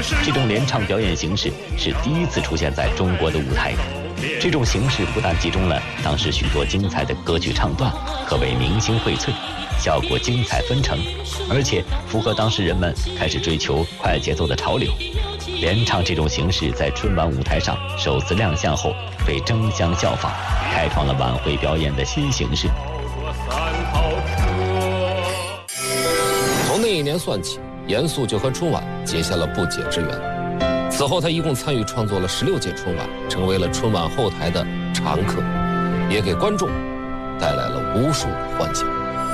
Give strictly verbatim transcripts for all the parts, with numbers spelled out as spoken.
这种联唱表演形式是第一次出现在中国的舞台。这种形式不但集中了当时许多精彩的歌曲唱段，可谓明星荟萃，效果精彩纷呈，而且符合当时人们开始追求快节奏的潮流。联唱这种形式在春晚舞台上首次亮相后，被争相效仿，开创了晚会表演的新形式。 从那一年算起，严肃就和春晚结下了不解之缘。此后，他一共参与创作了十六届春晚，成为了春晚后台的常客，也给观众带来了无数的欢笑。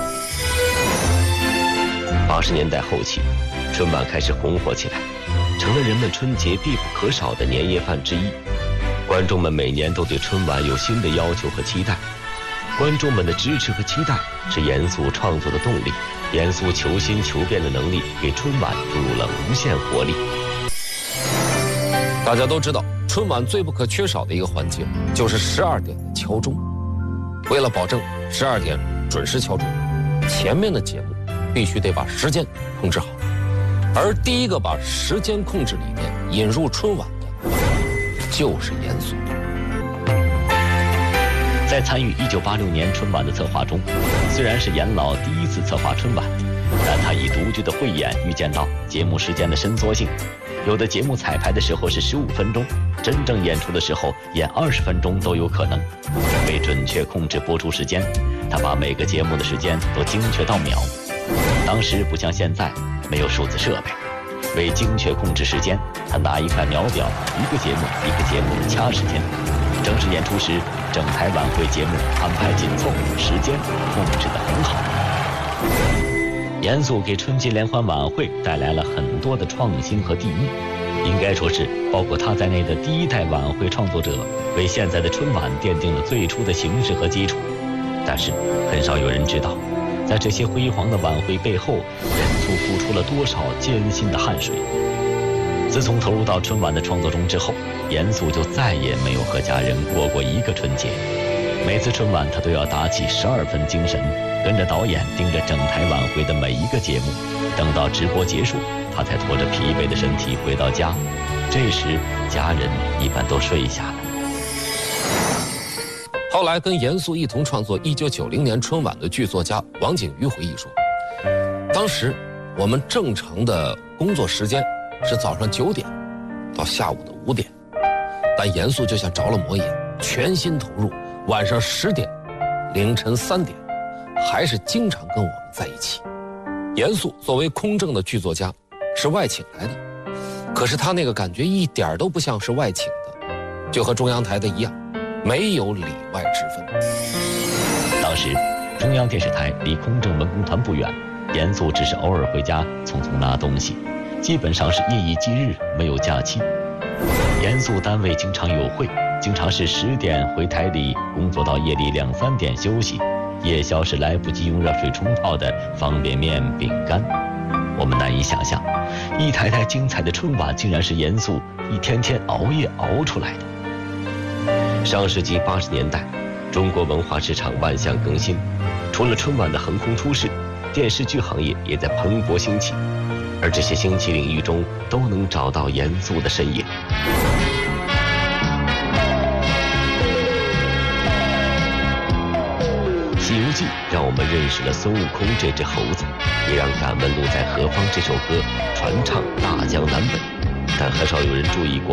八十年代后期，春晚开始红火起来，成了人们春节必不可少的年夜饭之一。观众们每年都对春晚有新的要求和期待，观众们的支持和期待是严肃创作的动力，严肃求新求变的能力给春晚注入了无限活力。 大家都知道，春晚最不可缺少的一个环节就是十二点的敲钟。为了保证十二点准时敲钟，前面的节目必须得把时间控制好。而第一个把时间控制理念引入春晚的，就是严肃。 在参与一九八六年春晚的策划中，虽然是严老第一次策划春晚，但他以独具的慧眼预见到节目时间的伸缩性。有的节目彩排的时候是十五分钟，真正演出的时候演二十分钟都有可能。为准确控制播出时间，他把每个节目的时间都精确到秒。当时不像现在没有数字设备，为精确控制时间，他拿一块秒表，一个节目一个节目的掐时间。正式演出时，整台晚会节目安排紧凑，时间控制得很好。严肃给春节联欢晚会带来了很多的创新和地域，应该说是包括他在内的第一代晚会创作者为现在的春晚奠定了最初的形式和基础。但是很少有人知道，在这些辉煌的晚会背后，严肃付出了多少艰辛的汗水。自从投入到春晚的创作中之后，严肃就再也没有和家人过过一个春节。每次春晚他都要打起十二分精神，跟着导演盯着整台晚会的每一个节目，等到直播结束，他才拖着疲惫的身体回到家。这时家人一般都睡下了。 后来跟严肃一同创作一九九零年春晚的剧作家王景瑜回忆说，当时我们正常的工作时间是早上九点到下午的五点，但严肃就像着了魔一样，全心投入，晚上十点、凌晨三点，还是经常跟我们在一起。严肃作为空政的剧作家，是外请来的，可是他那个感觉一点都不像是外请的，就和中央台的一样，没有里外之分。 当时中央电视台离空政文工团不远，严肃只是偶尔回家匆匆拿东西，基本上是夜以继日，没有假期。严肃单位经常有会，经常是十点回台里工作到夜里两三点休息，夜宵是来不及用热水冲泡的方便面、饼干。我们难以想象，一台台精彩的春晚竟然是严肃一天天熬夜熬出来的。 上世纪八十年代，中国文化市场万象更新，除了春晚的横空出世，电视剧行业也在蓬勃兴起，而这些兴起领域中都能找到严肃的身影。《西游记》让我们认识了孙悟空这只猴子，也让《敢问路在何方》这首歌传唱大江南北，但很少有人注意过